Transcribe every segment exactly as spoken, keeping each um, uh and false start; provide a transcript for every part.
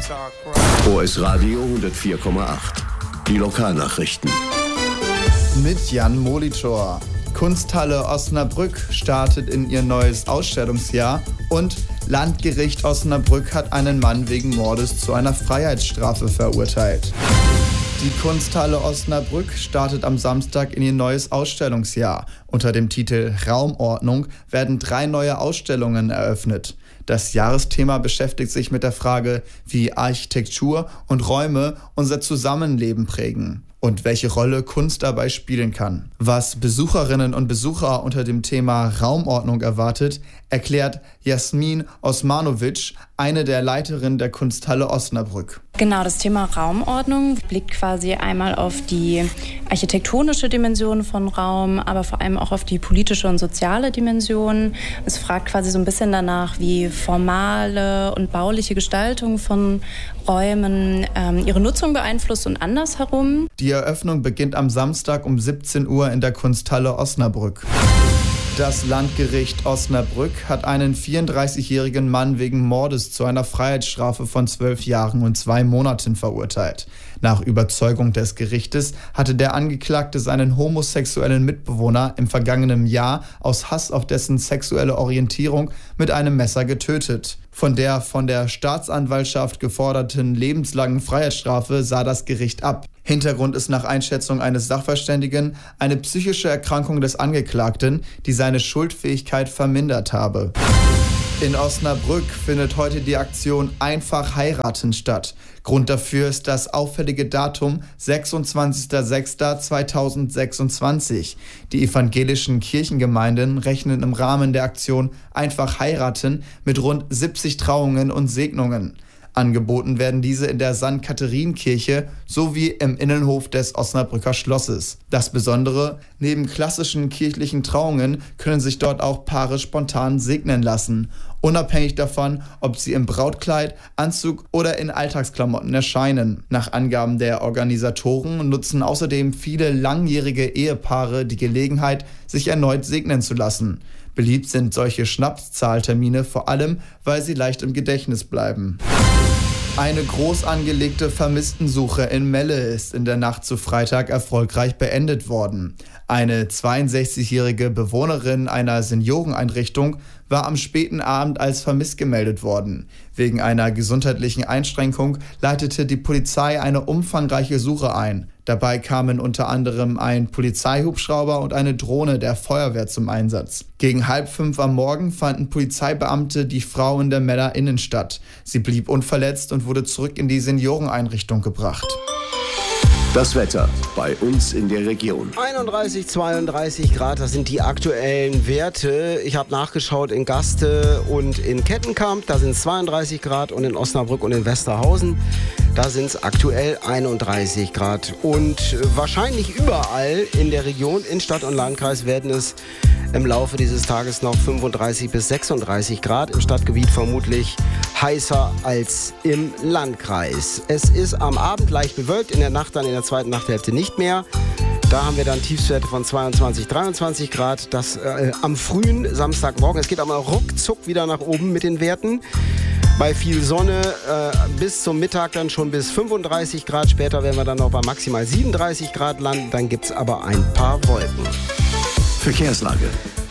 O S Radio hundertvier Komma acht. Die Lokalnachrichten. Mit Jan Molitor. Kunsthalle Osnabrück startet in ihr neues Ausstellungsjahr und Landgericht Osnabrück hat einen Mann wegen Mordes zu einer Freiheitsstrafe verurteilt. Die Kunsthalle Osnabrück startet am Samstag in ihr neues Ausstellungsjahr. Unter dem Titel Raumordnung werden drei neue Ausstellungen eröffnet. Das Jahresthema beschäftigt sich mit der Frage, wie Architektur und Räume unser Zusammenleben prägen und welche Rolle Kunst dabei spielen kann. Was Besucherinnen und Besucher unter dem Thema Raumordnung erwartet, erklärt Jasmin Osmanovic, eine der Leiterinnen der Kunsthalle Osnabrück. Genau, das Thema Raumordnung blickt quasi einmal auf die architektonische Dimension von Raum, aber vor allem auch auf die politische und soziale Dimension. Es fragt quasi so ein bisschen danach, wie formale und bauliche Gestaltung von Räumen ähm, ihre Nutzung beeinflusst und andersherum. Die Eröffnung beginnt am Samstag um siebzehn Uhr in der Kunsthalle Osnabrück. Das Landgericht Osnabrück hat einen vierunddreißigjährigen Mann wegen Mordes zu einer Freiheitsstrafe von zwölf Jahren und zwei Monaten verurteilt. Nach Überzeugung des Gerichtes hatte der Angeklagte seinen homosexuellen Mitbewohner im vergangenen Jahr aus Hass auf dessen sexuelle Orientierung mit einem Messer getötet. Von der von der Staatsanwaltschaft geforderten lebenslangen Freiheitsstrafe sah das Gericht ab. Hintergrund ist nach Einschätzung eines Sachverständigen eine psychische Erkrankung des Angeklagten, die seine Schuldfähigkeit vermindert habe. In Osnabrück findet heute die Aktion Einfach heiraten statt. Grund dafür ist das auffällige Datum sechsundzwanzigster sechster zweitausendsechsundzwanzig. Die evangelischen Kirchengemeinden rechnen im Rahmen der Aktion Einfach heiraten mit rund siebzig Trauungen und Segnungen. Angeboten werden diese in der Sankt Katharinenkirche sowie im Innenhof des Osnabrücker Schlosses. Das Besondere, neben klassischen kirchlichen Trauungen können sich dort auch Paare spontan segnen lassen, unabhängig davon, ob sie im Brautkleid, Anzug oder in Alltagsklamotten erscheinen. Nach Angaben der Organisatoren nutzen außerdem viele langjährige Ehepaare die Gelegenheit, sich erneut segnen zu lassen. Beliebt sind solche Schnapszahltermine vor allem, weil sie leicht im Gedächtnis bleiben. Eine groß angelegte Vermisstensuche in Melle ist in der Nacht zu Freitag erfolgreich beendet worden. Eine zweiundsechzigjährige Bewohnerin einer Senioreneinrichtung war am späten Abend als vermisst gemeldet worden. Wegen einer gesundheitlichen Einschränkung leitete die Polizei eine umfangreiche Suche ein. Dabei kamen unter anderem ein Polizeihubschrauber und eine Drohne der Feuerwehr zum Einsatz. Gegen halb fünf am Morgen fanden Polizeibeamte die Frau in der Meller Innenstadt. Sie blieb unverletzt und wurde zurück in die Senioreneinrichtung gebracht. Das Wetter bei uns in der Region. einunddreißig, zweiunddreißig Grad, das sind die aktuellen Werte. Ich habe nachgeschaut in Gaste und in Kettenkamp, da sind es zweiunddreißig Grad und in Osnabrück und in Westerhausen, da sind es aktuell einunddreißig Grad. Und wahrscheinlich überall in der Region, in Stadt und Landkreis, werden es im Laufe dieses Tages noch fünfunddreißig bis sechsunddreißig Grad. Im Stadtgebiet vermutlich heißer als im Landkreis. Es ist am Abend leicht bewölkt, in der Nacht dann in der zweiten Nachthälfte nicht mehr. Da haben wir dann Tiefstwerte von zweiundzwanzig, dreiundzwanzig Grad. Das äh, am frühen Samstagmorgen. Es geht aber ruckzuck wieder nach oben mit den Werten. Bei viel Sonne äh, bis zum Mittag dann schon bis fünfunddreißig Grad. Später werden wir dann noch bei maximal siebenunddreißig Grad landen. Dann gibt es aber ein paar Wolken. Verkehrslage.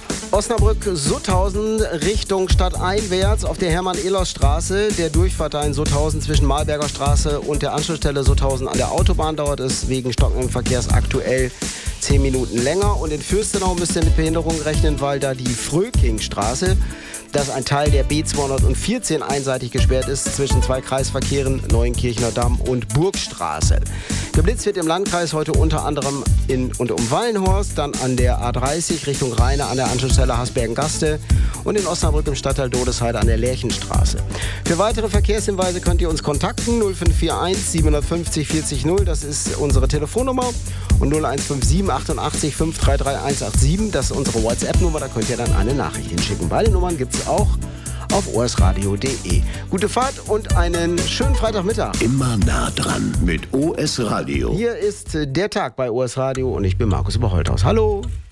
Osnabrück-Sutthausen Richtung stadteinwärts auf der Hermann-Ehlers-Straße. Der Durchfahrt da in Sutthausen zwischen Malberger Straße und der Anschlussstelle Sutthausen an der Autobahn dauert es wegen stockenden Verkehrs aktuell zehn Minuten länger. Und in Fürstenau müsst ihr mit Behinderung rechnen, weil da die Frökingstraße, dass ein Teil der B zweihundertvierzehn einseitig gesperrt ist zwischen zwei Kreisverkehren, Neuenkirchner Damm und Burgstraße. Geblitzt wird im Landkreis heute unter anderem in und um Wallenhorst, dann an der A dreißig Richtung Rheine an der Anschlussstelle Hasbergen-Gaste und in Osnabrück im Stadtteil Dodesheide an der Lärchenstraße. Für weitere Verkehrshinweise könnt ihr uns kontakten null fünf vier eins siebenundfünfzig vierzig null, das ist unsere Telefonnummer, und null eins fünf sieben achtundachtzig fünf drei drei eins acht sieben, das ist unsere WhatsApp-Nummer, da könnt ihr dann eine Nachricht hinschicken. Beide Nummern gibt es auch auf o s radio punkt de. Gute Fahrt und einen schönen Freitagmittag. Immer nah dran mit O S Radio. Hier ist der Tag bei O S Radio und ich bin Markus Oberholthaus. Hallo!